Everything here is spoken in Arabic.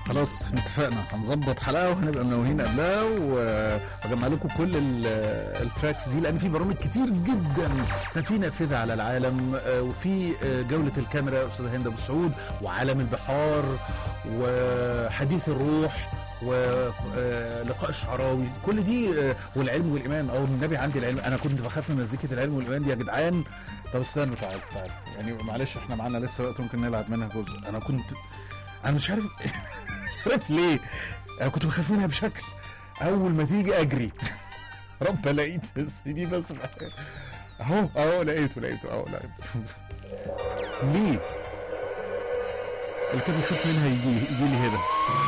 خلاص احنا اتفقنا هنظبط حلقه وهنبقى منوهين قبلها وهجمع لكم كل التراكس دي، لان في برامج كتير جدا. كان في نافذه على العالم، وفي جوله الكاميرا استاذه هند ابو سعود، وعالم البحار، وحديث الروح، ولقاء الشعراوي، كل دي والعلم والايمان. او النبي عندي العلم، انا كنت بخاف من مزيكه العلم والايمان دي يا جدعان. طب استنوا، تعال يعني معلش احنا معانا لسه وقت ممكن نلعب منها جزء. انا مش عارف مش عارف ليه انا كنت بخاف منها بشكل، اول ما تيجي اجري رب لقيت دي بس اهو لقيته ليه اللي كان بيخاف منها يجي لي هنا.